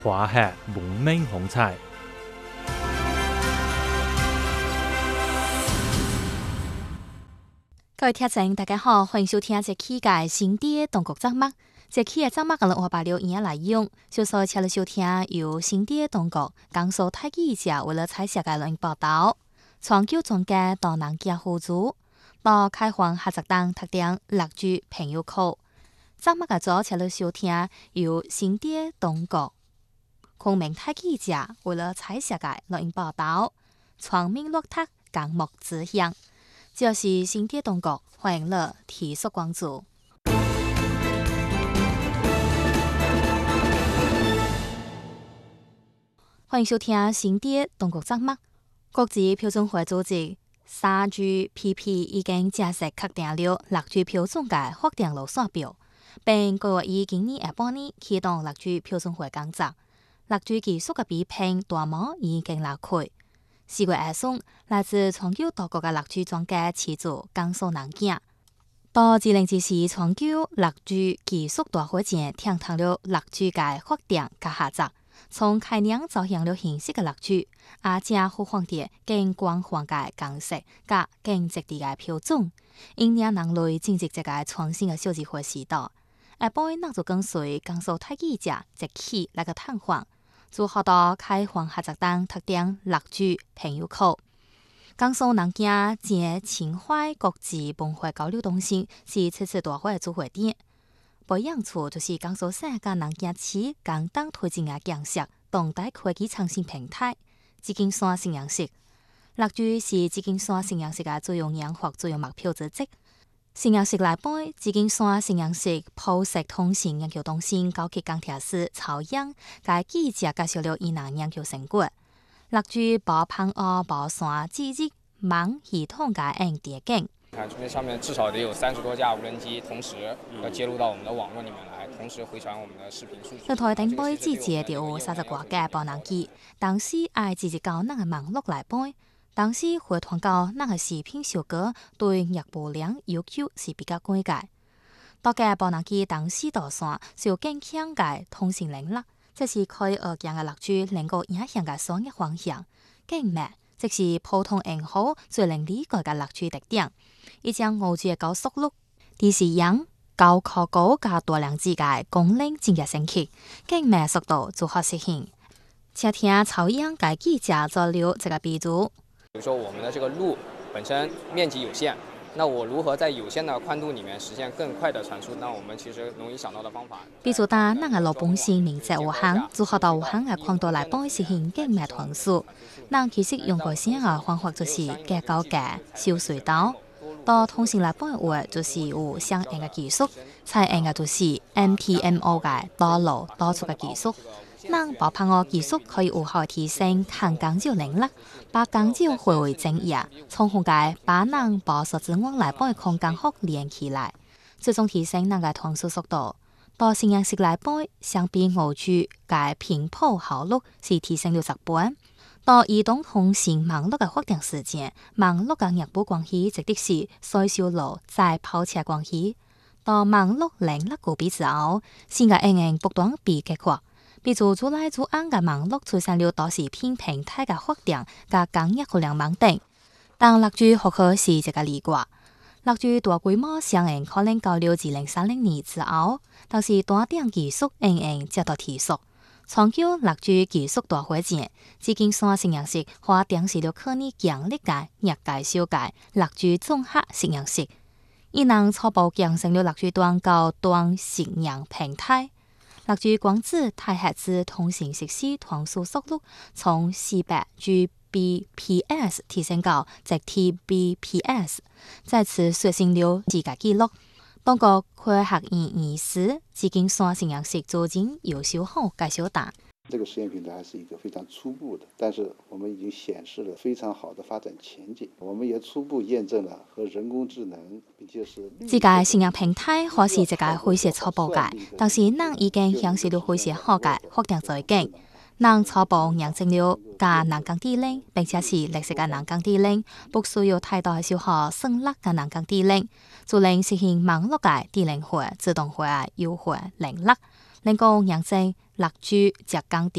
华夏文明红彩。 各位听众，大家好，欢迎收听这期嘅新店中国节目。这期嘅节目我把留言来用，小说请你收听由新店中国江苏台记者为了采写嘅录音报道，长久专家到南京合作，到开放合作等特定乐趣朋友课。节目嘅组请你收听由新店中国昆明台记者为了采写嘅录音报道，传媒录塔港目指向。这就是新店中国，欢迎你提速关注。欢迎收听新店中国节目。国际标准会组织 3GPP 已經正式確定了樂趣標準嘅發展路線表，並計劃於今年下半年啟動樂趣標準會工作。樂趣技術嘅比拼大模已經拉開。4月下旬，來自全球多國嘅樂趣專家齊聚江蘇南京。到2014全球樂趣技術大會前，聽談了樂趣嘅發展及合作。從概念走向了形式嘅樂趣，也正呼喚啲更廣泛嘅共識及更積極嘅標準，引領人類進入這個創新嘅小智慧時代。下晡咱就跟隨江蘇台記者一起來個探訪，做好多開放合作等特定樂趣朋友課。江蘇南京前秦淮國際文化交流中心是這次大會嘅主會點。不一樣處就是江蘇省和南京市共同推進嘅建設當代科技創新平台紫金山實驗室。樂趣是紫金山實驗室嘅主要研發主要目標之一。實驗室內邊，紫金山實驗室普適通信研究中心高級工程師曹陽嘅記者介紹了伊人研究成果。樂趣包盤澳包山記憶網系統嘅硬碟鏡。 看，那上面至少得有30多架無人機同時要接入到我們的網絡裡面來，同時回傳我們的視頻數據。在台頂杯之前就有30多架無人機，當時愛直接到那個網絡來杯，當時回傳到那個視頻效果對熱播量要求是比較高嘅。多架無人機當時導線是有更強嘅通信能力，這是可以學樣嘅樂趣能夠影響嘅商業方向。更慢，即是普通用戶最能理解嘅樂趣特點。一將5G嘅高速率、低時延、高考高加大量之嘅功能進入升級，更慢速度就可實現。且聽曹陽嘅記者做了這個比如。 比如說，我們的這個路本身面積有限，那我如何在有限的寬度裡面實現更快的傳輸？那我們其實容易想到的方法。 比如打那個路本身面積有限，如何到有限嘅寬度來幫實現更慢傳輸？那其實用過先嘅方法就是架高架、修隧道。到通信來幫話就是有相應嘅技術，採用嘅就是 MTMO 嘅道路導出嘅技術。那包盤嘅技術可以有效提升抗干擾能力，把干擾化為正義，從而嘅把人包數之外來幫嘅空間學連起來，最終提升人嘅傳輸速度。到實驗室來幫，相比5G嘅頻譜效率是提升60倍。到移動通信網絡嘅發展時間，網絡嘅熱播關係直的是衰小路再跑車關係。到網絡能力高比之後，新嘅應用不斷被激活。比如做來做安嘅網絡出現了多視頻平台嘅發展及工業互聯網等。但樂趣或許是一個例外。樂趣大規模上映可能到了2030年之後，但是大點技術應用接到提速。全球樂趣技術大會前，紫金山實驗室發展是了可擬建立嘅業界小界樂趣綜合實驗室，伊能初步建成了樂趣端到端實驗平台。樂趣光子太赫茲通信實施傳輸速度從400 Gbps 提升到1 Tbps， 在此刷新了世界紀錄。當個科學園醫師紫金山實驗室最近有小號介紹答。 這個實驗平台還是一個非常初步的，但是我們已經顯示了非常好的發展前景。我們也初步驗證了和人工智能，並且是這個實驗平台或是一個非常初步嘅，但是咱已經顯示了非常好嘅發展前景。咱初步驗證了嘅人工智能，並且是歷史嘅人工智能，不需要太大消耗算力嘅人工智能，就能實現網絡嘅智能化、自動化嘅優化能力，能夠驗證樂趣接工